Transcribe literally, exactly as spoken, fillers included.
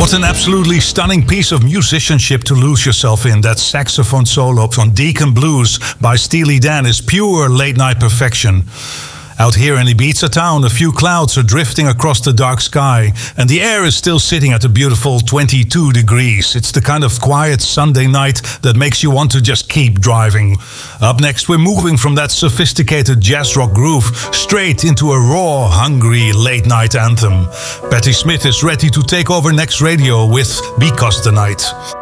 What an absolutely stunning piece of musicianship to lose yourself in. That saxophone solo on Deacon Blues by Steely Dan is pure late-night perfection. Out here in Ibiza town, a few clouds are drifting across the dark sky, and the air is still sitting at a beautiful twenty-two degrees. It's the kind of quiet Sunday night that makes you want to just keep driving. Up next, we're moving from that sophisticated jazz rock groove straight into a raw, hungry late-night anthem. Patti Smith is ready to take over Next Radio with Because the Night.